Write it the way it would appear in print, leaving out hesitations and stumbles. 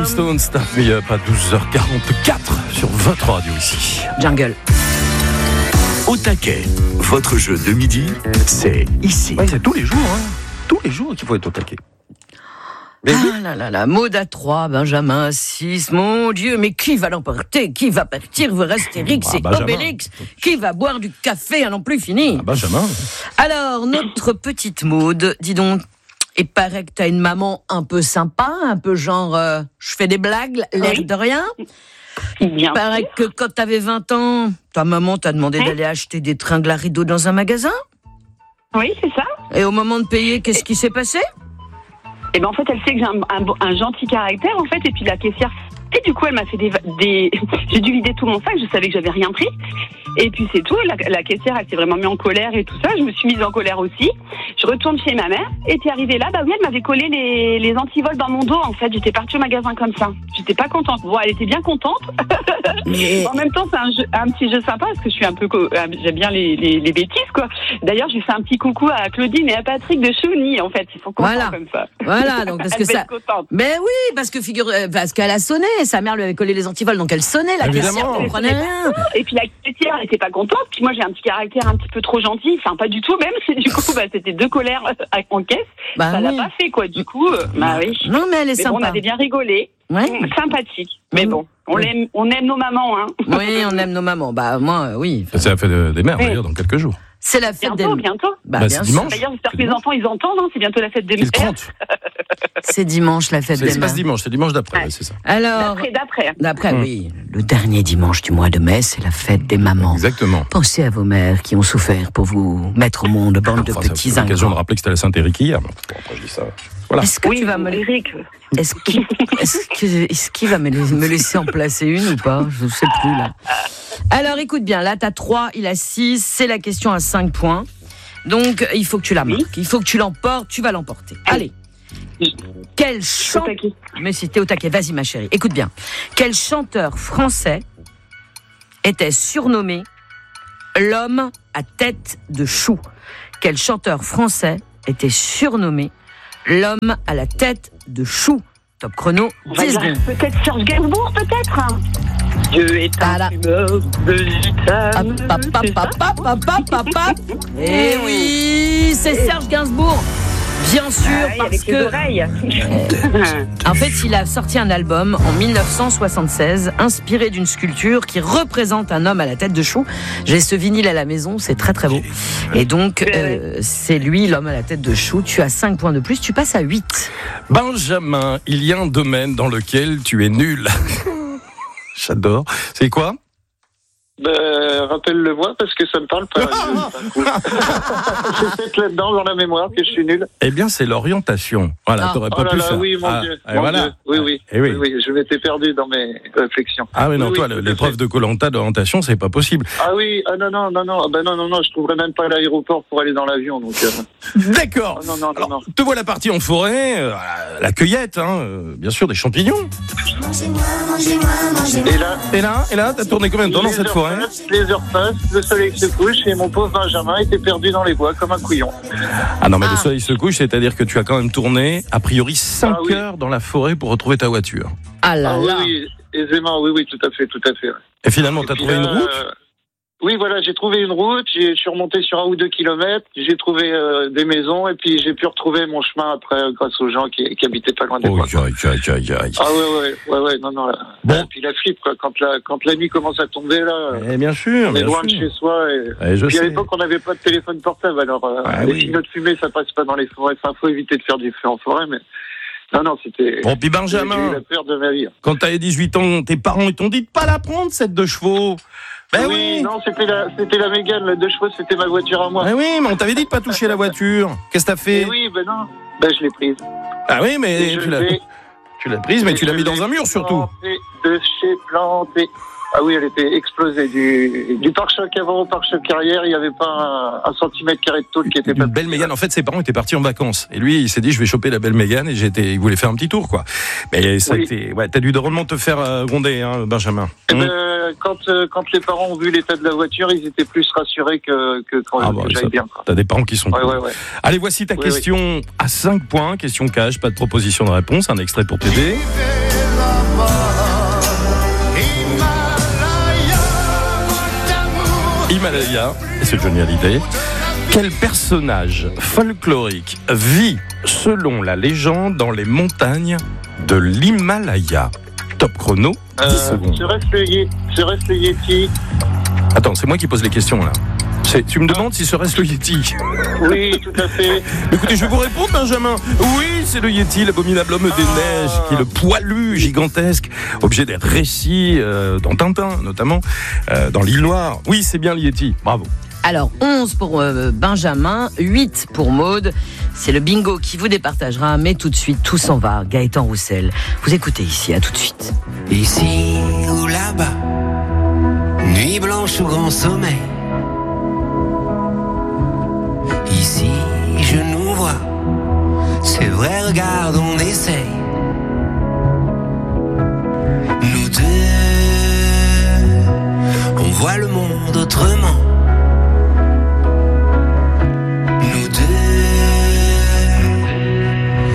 Stones, Start Me Up à 12h44 sur votre radio ici. Jungle. Au taquet, votre jeu de midi, c'est ici. Ouais, c'est tous les jours, hein. Tous les jours qu'il faut être au taquet. Maud à 3, Benjamin à 6, mon Dieu, mais qui va l'emporter? Qui va partir vers Astérix et Obélix? Qui va boire du café à n'en plus finir? Benjamin. Alors, notre petite Maud, dis donc, il paraît que t'as une maman un peu sympa, un peu genre, je fais des blagues, l'air de rien. Il paraît que quand t'avais 20 ans, ta maman t'a demandé d'aller acheter des tringles à rideaux dans un magasin. Oui, c'est ça. Et au moment de payer, qu'est-ce qui s'est passé? Et ben en fait, elle sait que j'ai un gentil caractère, en fait, et puis la caissière. Et du coup, elle m'a fait des... J'ai dû vider tout mon sac, je savais que j'avais rien pris. Et puis c'est tout, la caissière, elle s'est vraiment mise en colère et tout ça. Je me suis mise en colère aussi. Je retourne chez ma mère, et puis arrivée là, oui, elle m'avait collé les antivols dans mon dos, en fait. J'étais partie au magasin comme ça. J'étais pas contente. Bon, elle était bien contente. Mais... En même temps, c'est un petit jeu sympa, parce que je suis un peu... J'aime bien les bêtises, quoi. D'ailleurs, j'ai fait un petit coucou à Claudine et à Patrick de Chougny, en fait. Ils sont contents comme ça. Voilà, donc parce que ça... Mais oui, parce qu'elle a sonné. Sa mère lui avait collé les antivols, donc elle sonnait, la caissière comprenait rien. Et puis la caissière, elle était pas contente. Puis moi, j'ai un petit caractère un petit peu trop gentil. Enfin, pas du tout, même. Du coup, c'était 2 colères en caisse. Ça l'a pas fait, quoi. Du coup, oui. Non, mais elle est sympa. Bon, on avait bien rigolé. Ouais. Sympathique. Mais bon, on aime nos mamans, hein. Oui, on aime nos mamans. Moi, oui. C'est la fête des mères, d'ailleurs, dans quelques jours. C'est la fête des mères. Bientôt. Bien c'est dimanche. D'ailleurs, j'espère que les enfants, ils entendent, hein. C'est bientôt la fête des mères. C'est dimanche, la fête des mères. C'est pas ce dimanche, c'est dimanche d'après, c'est ça. Alors. D'après, oui. Le dernier dimanche du mois de mai, c'est la fête des mamans. Exactement. Pensez à vos mères qui ont souffert pour vous mettre au monde, bande de petits ingrats. C'est l'occasion de rappeler que c'était la Sainte-Éric hier. Après, je dis ça. Voilà. Est-ce que tu vas me Est-ce qu'il va me laisser en placer une ou pas? Je ne sais plus là. Alors écoute bien, là t'as 3, il a 6, c'est la question à 5 points. Donc il faut que tu la marques, il faut que tu l'emportes, tu vas l'emporter. Allez. Quel chanteur... Mais si t'es au taquet, vas-y ma chérie, écoute bien. Quel chanteur français était surnommé l'homme à tête de chou? Quel chanteur français était surnommé l'homme à la tête de chou? Top chrono, 10 secondes. Peut-être Serge Gainsbourg, peut-être. Dieu est un fumeur de gitane. Eh oui, c'est Serge Gainsbourg. Bien sûr, parce que... En fait, il a sorti un album en 1976, inspiré d'une sculpture qui représente un homme à la tête de chou. J'ai ce vinyle à la maison, c'est très très beau. Et donc, c'est lui, l'homme à la tête de chou. Tu as 5 points de plus, tu passes à 8. Benjamin, il y a un domaine dans lequel tu es nul. J'adore. C'est quoi? Rappelle-le-moi parce que ça me parle pas. C'est peut-être là-dedans dans la mémoire que je suis nul. Eh bien, c'est l'orientation. Voilà, t'aurais pas pu faire. Oui, mon Dieu. Voilà. Oui, je m'étais perdu dans mes réflexions. Ah oui, non, toi, l'épreuve de Koh-Lanta d'orientation, c'est pas possible. Ah oui, non, je trouverais même pas l'aéroport pour aller dans l'avion. Donc. D'accord. Non. Te voilà parti en forêt, la cueillette, bien sûr, des champignons. Et là, t'as tourné combien de temps dans cette forêt? Les heures passent, le soleil se couche et mon pauvre Benjamin était perdu dans les bois comme un couillon. Ah non, mais le soleil se couche, c'est-à-dire que tu as quand même tourné a priori 5 heures dans la forêt pour retrouver ta voiture. Oui, aisément, oui, tout à fait. Et finalement, t'as trouvé une route? Oui, voilà, j'ai trouvé une route, je suis remonté sur 1 ou 2 kilomètres, j'ai trouvé des maisons et puis j'ai pu retrouver mon chemin après grâce aux gens qui habitaient pas loin des bois. Ah ouais, non. Bon. Et puis la flippe, quoi, quand la nuit commence à tomber, là, bien sûr, on est loin de chez soi. Et puis à l'époque, on n'avait pas de téléphone portable, alors les signaux de fumée, ça passe pas dans les forêts. Enfin, faut éviter de faire du feu en forêt, mais... Non, c'était... Bon, puis Benjamin, j'ai eu la peur de ma vie. Quand t'avais 18 ans, tes parents, ils t'ont dit de pas la prendre, cette 2 chevaux. Oui, non, c'était la Mégane, la 2 chevaux, c'était ma voiture à moi. Oui, mais on t'avait dit de pas toucher la voiture. Qu'est-ce que t'as fait? Oui, non. Je l'ai prise. Ah oui, mais tu l'as prise, mais tu l'as mis dans un mur, surtout. De chez planté. Ah oui, elle était explosée. Du pare-choc avant au pare-choc arrière, il n'y avait pas un centimètre carré de tôle qui était pas... Une belle Mégane. En fait, ses parents étaient partis en vacances. Et lui, il s'est dit, je vais choper la belle Mégane. Et il voulait faire un petit tour, quoi. Mais ça a été... Ouais, t'as dû drôlement te faire gronder, Benjamin. Quand les parents ont vu l'état de la voiture, ils étaient plus rassurés que quand j'aille bien. T'as des parents qui sont... Ouais. Allez, voici ta question à 5 points. Question cash, pas de proposition de réponse. Un extrait pour t'aider. Himalaya, et c'est Johnny Hallyday. Quel personnage folklorique vit, selon la légende, dans les montagnes de l'Himalaya? Top chrono, 10 secondes. Serait-ce le Yeti? Attends, c'est moi qui pose les questions là. Tu me demandes si serait-ce le Yeti? Oui, tout à fait. Écoutez, je vais vous répondre, Benjamin. Oui, c'est le Yeti, l'abominable homme des neiges, qui est le poilu gigantesque, obligé d'être récit dans Tintin, notamment, dans l'île Noire. Oui, c'est bien le Yeti. Bravo. Alors, 11 pour Benjamin, 8 pour Maude. C'est le bingo qui vous départagera, mais tout de suite, tout s'en va. Gaëtan Roussel. Vous écoutez ici, à tout de suite. Ici ou là-bas, nuit blanche ou grand sommeil. Ici, je nous vois, c'est vrai, regarde, on essaye. Nous deux, on voit le monde autrement.